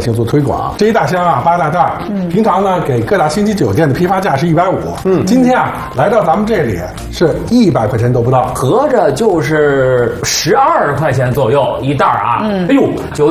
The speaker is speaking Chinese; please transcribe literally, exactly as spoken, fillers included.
性做推广。这一大箱啊，八大袋，嗯，平常呢给各大星级酒店的批发价是一百五，嗯，今天啊来到咱们这里是一百块钱都不到， 合着就是十二块钱左右一袋啊，嗯，哎呦，酒